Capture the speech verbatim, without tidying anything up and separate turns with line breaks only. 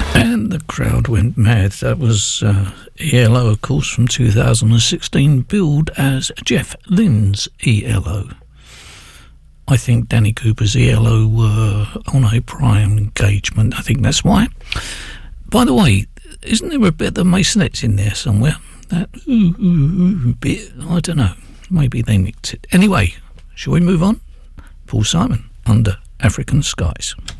And the crowd went mad. That was uh, E L O, of course, from two thousand sixteen, billed as Jeff Lynne's E L O. I think Danny Cooper's E L O were on a prior engagement. I think that's why. By the way, isn't there a bit of the Masonettes in there somewhere? That ooh, ooh, ooh bit, I don't know. Maybe they nicked it. Anyway, shall we move on? Paul Simon, Under African Skies.